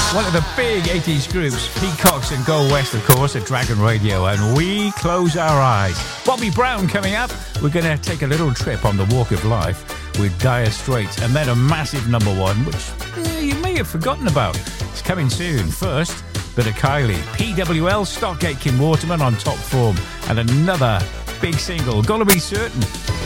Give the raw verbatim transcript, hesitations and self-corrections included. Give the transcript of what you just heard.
One of the big eighties groups, Peacocks and Go West, of course, at Dragon Radio, and We Close Our Eyes. Bobby Brown coming up. We're going to take a little trip on the Walk of Life with Dire Straits, and then a massive number one, which eh, you may have forgotten about. It's coming soon. First, bit of Kylie. P W L, Stockgate, Kim Waterman on top form, and another big single, Gotta Be Certain.